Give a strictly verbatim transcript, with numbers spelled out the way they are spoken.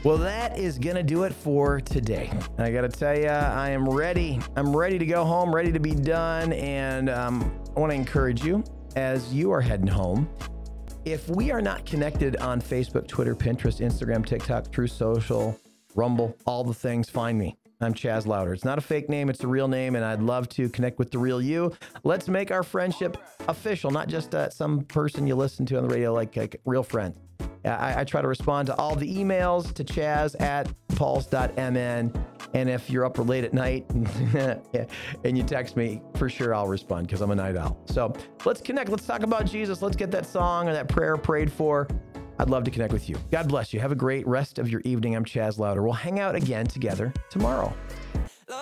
Well, that is going to do it for today. I got to tell you, I am ready. I'm ready to go home, ready to be done. And um, I want to encourage you as you are heading home. If we are not connected on Facebook, Twitter, Pinterest, Instagram, TikTok, True Social, Rumble, all the things, find me. I'm Chaz Louder. It's not a fake name. It's a real name. And I'd love to connect with the real you. Let's make our friendship official, not just uh, some person you listen to on the radio, like, like real friends. I, I try to respond to all the emails to Chaz at pulse dot m n. And if you're up late at night and you text me, for sure I'll respond because I'm a night owl. So let's connect. Let's talk about Jesus. Let's get that song or that prayer prayed for. I'd love to connect with you. God bless you. Have a great rest of your evening. I'm Chaz Louder. We'll hang out again together tomorrow.